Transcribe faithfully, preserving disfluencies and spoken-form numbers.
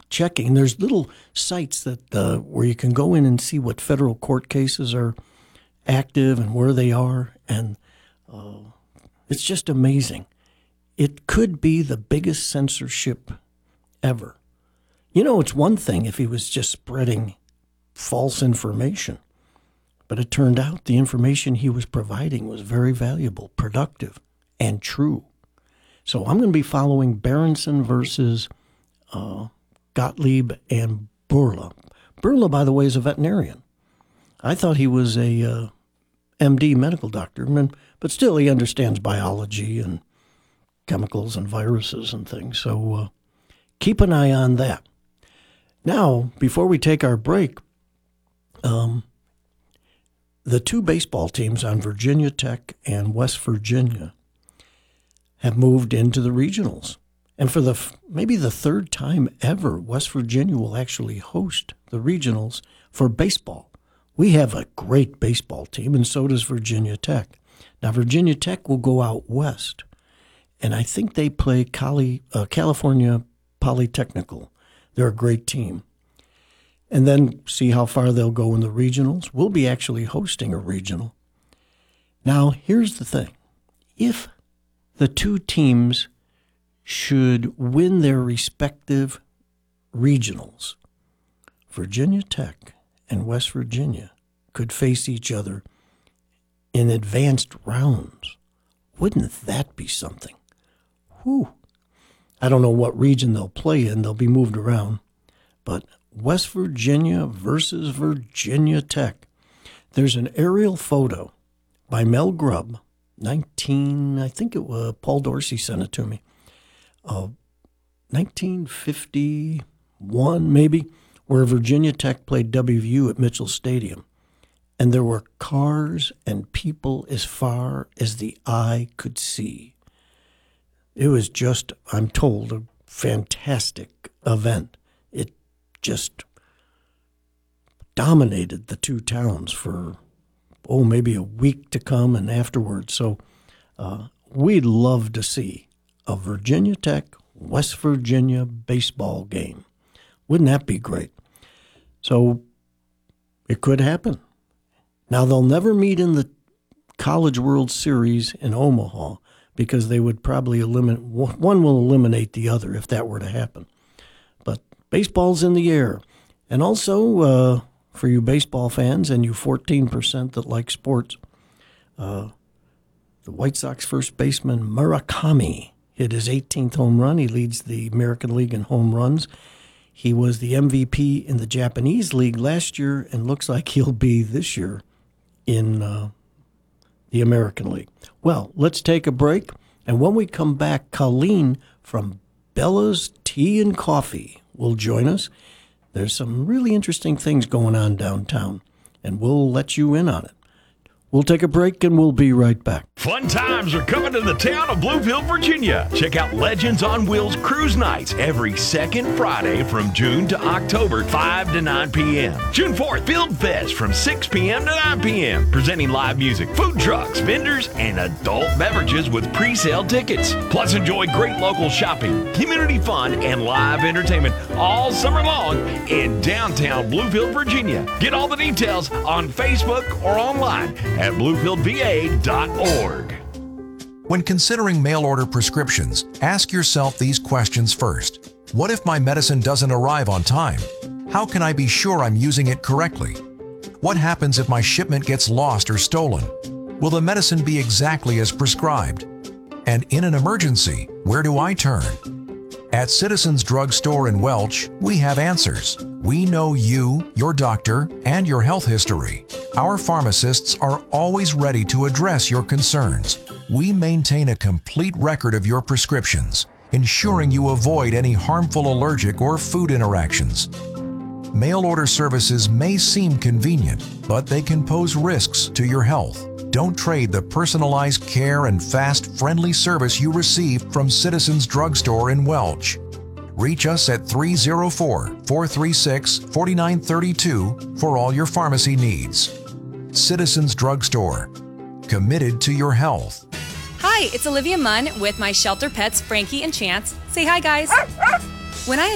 checking. There's little sites that uh, where you can go in and see what federal court cases are active and where they are, and uh, it's just amazing. It could be the biggest censorship ever. You know, it's one thing if he was just spreading false information, but it turned out the information he was providing was very valuable, productive, and true. So I'm going to be following Berenson versus uh, Gottlieb and Bourla. Bourla, by the way, is a veterinarian. I thought he was a uh, M D, medical doctor, but still he understands biology and chemicals and viruses and things. So uh, keep an eye on that. Now, before we take our break, um, the two baseball teams on Virginia Tech and West Virginia have moved into the regionals. And for the maybe the third time ever, West Virginia will actually host the regionals for baseball. We have a great baseball team, and so does Virginia Tech. Now, Virginia Tech will go out west, and I think they play Cali, uh, California Polytechnical. They're a great team. And then see how far they'll go in the regionals. We'll be actually hosting a regional. Now, here's the thing. If the two teams should win their respective regionals, Virginia Tech and West Virginia could face each other in advanced rounds. Wouldn't that be something? Whew. I don't know what region they'll play in. They'll be moved around. But West Virginia versus Virginia Tech. There's an aerial photo by Mel Grubb, nineteen, I think it was, Paul Dorsey sent it to me, uh, nineteen fifty-one maybe, where Virginia Tech played W V U at Mitchell Stadium. And there were cars and people as far as the eye could see. It was just, I'm told, a fantastic event. It just dominated the two towns for, oh, maybe a week to come and afterwards. So uh, we'd love to see a Virginia Tech, West Virginia baseball game. Wouldn't that be great? So it could happen. Now, they'll never meet in the College World Series in Omaha because they would probably eliminate, one will eliminate the other if that were to happen. But baseball's in the air. And also, uh, for you baseball fans and you fourteen percent that like sports, uh, the White Sox first baseman Murakami hit his eighteenth home run. He leads the American League in home runs. He was the M V P in the Japanese League last year and looks like he'll be this year in uh, the American League. Well, let's take a break. And when we come back, Colleen from Bella's Tea and Coffee will join us. There's some really interesting things going on downtown, and we'll let you in on it. We'll take a break, and we'll be right back. Fun times are coming to the town of Bluefield, Virginia. Check out Legends on Wheels Cruise Nights every second Friday from June to October, five to nine p.m. June fourth, Field Fest from six p.m. to nine p.m. Presenting live music, food trucks, vendors, and adult beverages with pre-sale tickets. Plus, enjoy great local shopping, community fun, and live entertainment all summer long in downtown Bluefield, Virginia. Get all the details on Facebook or online at bluefield v a dot org. When considering mail-order prescriptions, ask yourself these questions first. What if my medicine doesn't arrive on time? How can I be sure I'm using it correctly? What happens if my shipment gets lost or stolen? Will the medicine be exactly as prescribed? And in an emergency, where do I turn? At Citizens Drug Store in Welch, we have answers. We know you, your doctor, and your health history. Our pharmacists are always ready to address your concerns. We maintain a complete record of your prescriptions, ensuring you avoid any harmful allergic or food interactions. Mail order services may seem convenient, but they can pose risks to your health. Don't trade the personalized care and fast, friendly service you receive from Citizens Drug Store in Welch. Reach us at three oh four, four three six, four nine three two for all your pharmacy needs. Citizens Drug Store. Committed to your health. Hi, it's Olivia Munn with my shelter pets, Frankie and Chance. Say hi, guys. When I